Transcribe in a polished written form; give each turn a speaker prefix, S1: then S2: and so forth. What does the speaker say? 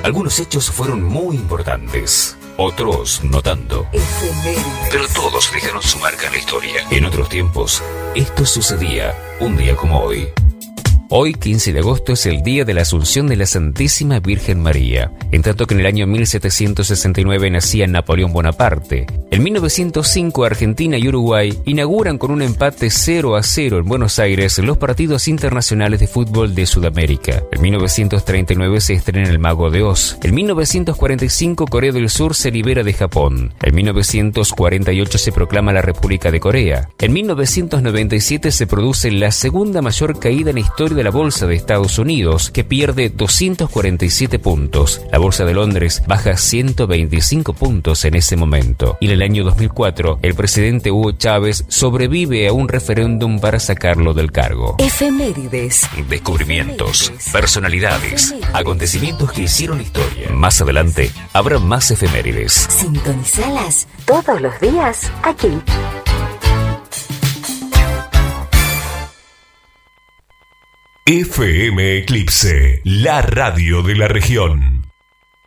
S1: Algunos hechos fueron muy importantes, otros no tanto. Pero todos dejaron su marca en la historia. En otros tiempos, esto sucedía un día como hoy. Hoy, 15 de agosto, es el día de la Asunción de la Santísima Virgen María, en tanto que en el año 1769 nacía Napoleón Bonaparte. En 1905, Argentina y Uruguay inauguran con un empate 0-0 en Buenos Aires los partidos internacionales de fútbol de Sudamérica. En 1939 se estrena El Mago de Oz. En 1945, Corea del Sur se libera de Japón. En 1948 se proclama la República de Corea. En 1997 se produce la segunda mayor caída en la historia de la Bolsa de Estados Unidos, que pierde 247 puntos. La Bolsa de Londres baja 125 puntos en ese momento. Y en el año 2004, el presidente Hugo Chávez sobrevive a un referéndum para sacarlo del cargo.
S2: Efemérides.
S1: Descubrimientos, personalidades, acontecimientos que hicieron historia. Más adelante, habrá más efemérides.
S2: Sintonizalas todos los días aquí.
S3: FM Eclipse, la radio de la región.